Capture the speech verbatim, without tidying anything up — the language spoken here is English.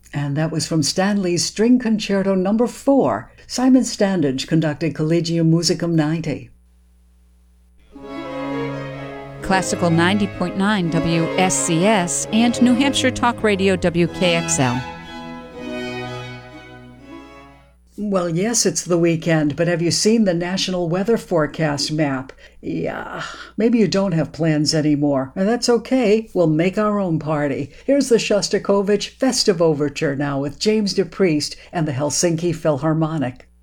And that was from Stanley's String Concerto Number four. Simon Standage conducted Collegium Musicum ninety. Classical ninety point nine W S C S and New Hampshire Talk Radio W K X L. Well, yes, it's the weekend, but have you seen the national weather forecast map? Yeah, maybe you don't have plans anymore, and that's okay. We'll make our own party. Here's the Shostakovich Festive Overture now with James DePriest and the Helsinki Philharmonic.